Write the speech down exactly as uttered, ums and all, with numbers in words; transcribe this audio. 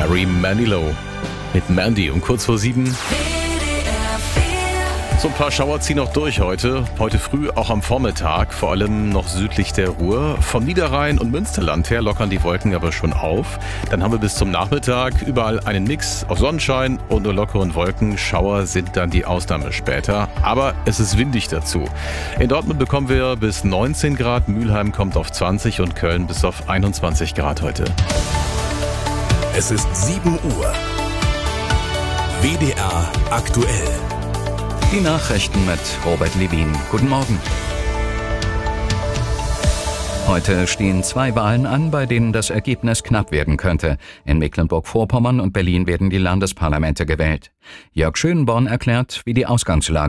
Barry Manilow mit Mandy um kurz vor sieben. So ein paar Schauer ziehen noch durch heute. Heute früh auch am Vormittag, vor allem noch südlich der Ruhr. Vom Niederrhein und Münsterland her lockern die Wolken aber schon auf. Dann haben wir bis zum Nachmittag überall einen Mix aus Sonnenschein und nur lockeren Wolken. Schauer sind dann die Ausnahme später. Aber es ist windig dazu. In Dortmund bekommen wir bis neunzehn Grad, Mülheim kommt auf zwanzig und Köln bis auf einundzwanzig Grad heute. Es ist sieben Uhr. W D R aktuell. Die Nachrichten mit Robert Levin. Guten Morgen. Heute stehen zwei Wahlen an, bei denen das Ergebnis knapp werden könnte. In Mecklenburg-Vorpommern und Berlin werden die Landesparlamente gewählt. Jörg Schönborn erklärt, wie die Ausgangslage